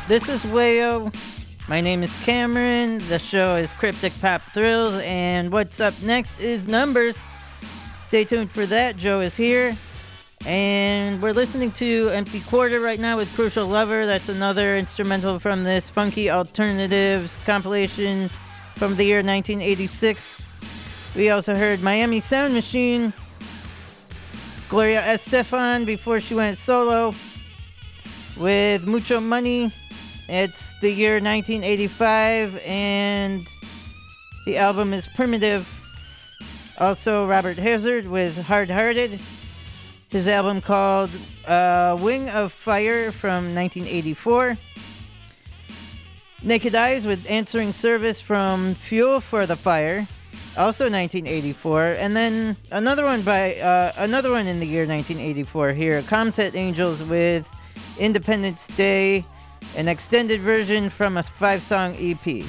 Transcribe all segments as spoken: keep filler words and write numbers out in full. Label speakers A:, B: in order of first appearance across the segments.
A: This is Wayo. My name is Cameron. The show is Cryptic Pop Thrills, and what's up next is Numbers. Stay tuned for that. Joe is here. And we're listening to Empty Quarter right now with Crucial Lover. That's another instrumental from this Funky Alternatives compilation from the year nineteen eighty-six. We also heard Miami Sound Machine, Gloria Estefan before she went solo with Mucho Money. It's the year nineteen eighty-five and the album is Primitive. Also Robert Hazard with Hard Hearted. His album called uh, Wing of Fire from nineteen eighty-four. Naked Eyes with Answering Service from Fuel for the Fire, also nineteen eighty-four. And then another one by uh, another one in the year nineteen eighty-four here, Comset Angels with Independence Day, an extended version from a five-song E P.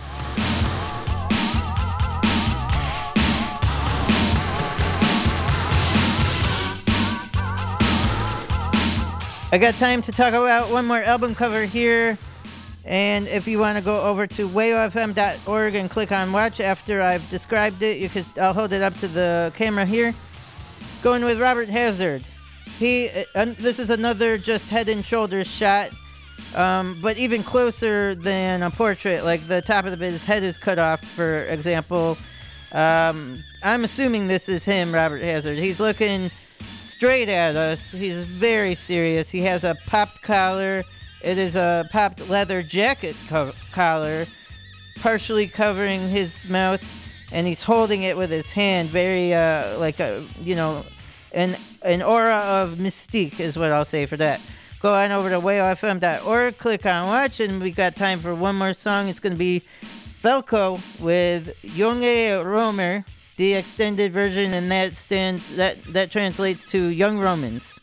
A: I got time to talk about one more album cover here, and if you want to go over to wayo f m dot org and click on watch after I've described it, you could. I'll hold it up to the camera here. Going with Robert Hazard. He. Uh, this is another just head and shoulders shot, um, but even closer than a portrait. Like the top of his head is cut off, for example. Um, I'm assuming this is him, Robert Hazard. He's looking straight at us. He's very serious. He has a popped collar. It is a popped leather jacket co- collar, partially covering his mouth, and he's holding it with his hand, very uh, like a you know, an an aura of mystique is what I'll say for that. Go on over to wayo f m dot org, click on watch, and we got time for one more song. It's going to be Velko with Junge Romer, the extended version, and that stand that that translates to Young Romans.